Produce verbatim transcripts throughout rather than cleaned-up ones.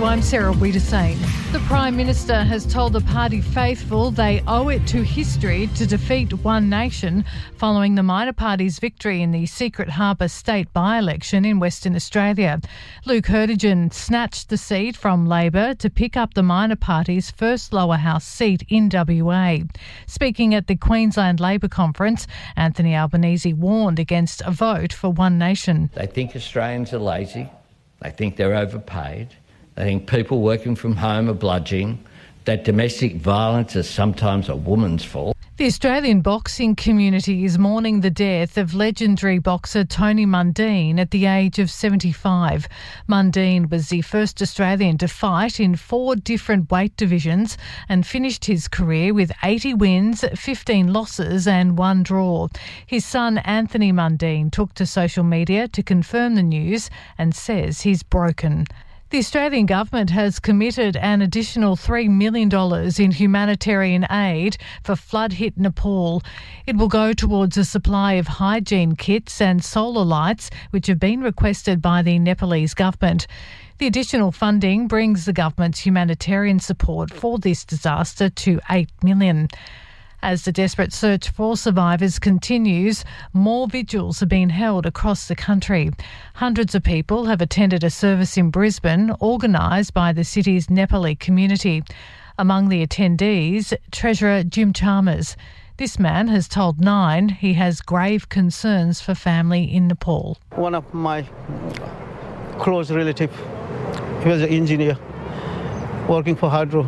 I'm Sarah Wiedersane. The Prime Minister has told the party faithful they owe it to history to defeat One Nation following the minor party's victory in the Secret Harbour state by-election in Western Australia. Luke Hurdigen snatched the seat from Labor to pick up the minor party's first lower house seat in W A. Speaking at the Queensland Labor Conference, Anthony Albanese warned against a vote for One Nation. They think Australians are lazy. They think they're overpaid. They think people working from home are bludgeoning, that domestic violence is sometimes a woman's fault. The Australian boxing community is mourning the death of legendary boxer Tony Mundine at the age of seventy-five. Mundine was the first Australian to fight in four different weight divisions and finished his career with eighty wins, fifteen losses and one draw. His son Anthony Mundine took to social media to confirm the news and says he's broken. The Australian government has committed an additional three million dollars in humanitarian aid for flood-hit Nepal. It will go towards a supply of hygiene kits and solar lights, which have been requested by the Nepalese government. The additional funding brings the government's humanitarian support for this disaster to eight million dollars. As the desperate search for survivors continues, more vigils are being held across the country. Hundreds of people have attended a service in Brisbane organised by the city's Nepali community. Among the attendees, Treasurer Jim Chalmers. This man has told Nine he has grave concerns for family in Nepal. One of my close relatives, he was an engineer working for Hydro,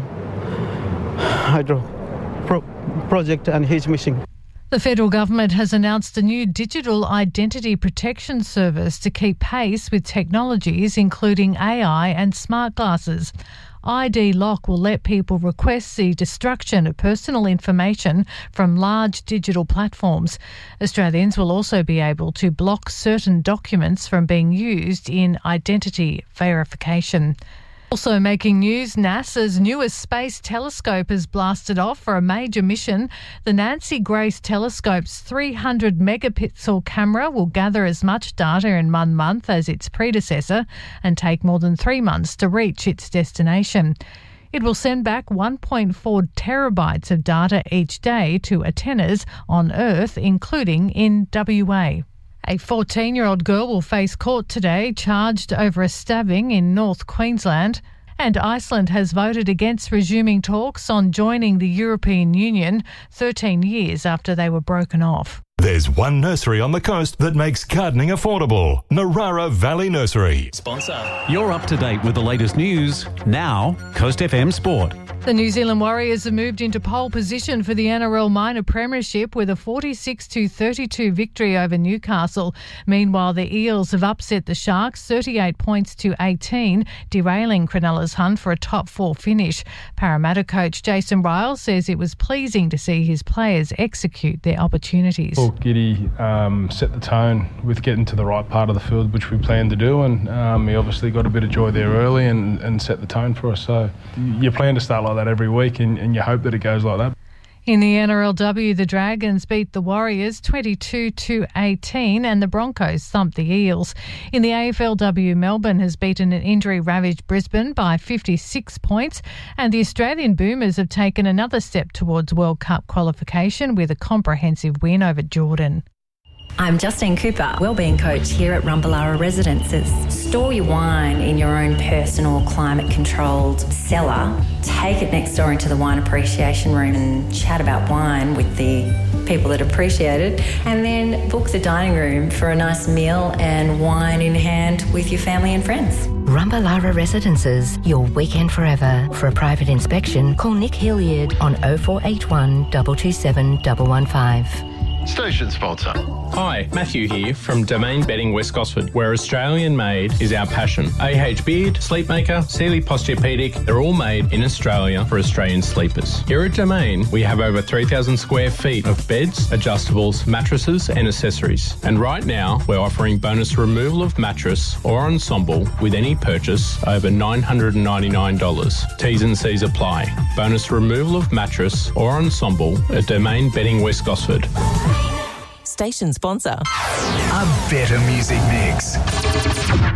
Hydro Pro- project, and he's missing. The federal government has announced a new digital identity protection service to keep pace with technologies including A I and smart glasses. I D Lock will let people request the destruction of personal information from large digital platforms. Australians will also be able to block certain documents from being used in identity verification. Also making news, NASA's newest space telescope has blasted off for a major mission. The Nancy Grace Telescope's three hundred megapixel camera will gather as much data in one month as its predecessor and take more than three months to reach its destination. It will send back one point four terabytes of data each day to antennas on Earth, including in W A. A fourteen-year-old girl will face court today charged over a stabbing in North Queensland. And Iceland has voted against resuming talks on joining the European Union thirteen years after they were broken off. There's one nursery on the coast that makes gardening affordable. Narara Valley Nursery. Sponsor. You're up to date with the latest news. Now, Coast F M Sport. The New Zealand Warriors have moved into pole position for the N R L Minor Premiership with a forty-six to thirty-two victory over Newcastle. Meanwhile, the Eels have upset the Sharks thirty-eight points to eighteen, derailing Cronulla's hunt for a top four finish. Parramatta coach Jason Ryall says it was pleasing to see his players execute their opportunities. Well, Giddy um, set the tone with getting to the right part of the field, which we planned to do, and um, he obviously got a bit of joy there early and, and set the tone for us. So you plan to start like that every week, and, and you hope that it goes like that. In the N R L W, the Dragons beat the Warriors twenty-two to eighteen and the Broncos thumped the Eels. In the A F L W, Melbourne has beaten an injury-ravaged Brisbane by fifty-six points, and the Australian Boomers have taken another step towards World Cup qualification with a comprehensive win over Jordan. I'm Justine Cooper, Wellbeing Coach here at Rumballara Residences. Store your wine in your own personal climate-controlled cellar. Take it next door into the wine appreciation room and chat about wine with the people that appreciate it. And then book the dining room for a nice meal and wine in hand with your family and friends. Rumballara Residences, your weekend forever. For a private inspection, call Nick Hilliard on oh four eight one, two two seven, one one five. Station sponsor. Hi, Matthew here from Domain Bedding West Gosford, where Australian made is our passion. A H Beard, Sleepmaker, Sealy Posturepedic, they're all made in Australia for Australian sleepers. Here at Domain, we have over three thousand square feet of beds, adjustables, mattresses and accessories. And right now, we're offering bonus removal of mattress or ensemble with any purchase over nine hundred ninety-nine dollars. T's and C's apply. Bonus removal of mattress or ensemble at Domain Bedding West Gosford. Station sponsor. A better music mix.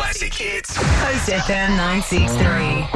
classic hits. Coast F M nine six three.